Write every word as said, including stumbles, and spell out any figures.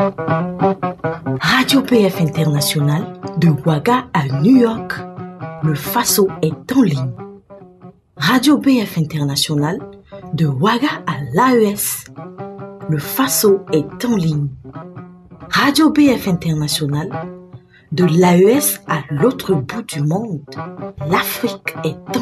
Radio P F International, de Ouaga à New York, le Faso est en ligne. Radio P F International, de Ouaga à l'A E S, le Faso est en ligne. Radio P F International, de l'A E S à l'autre bout du monde, l'Afrique est en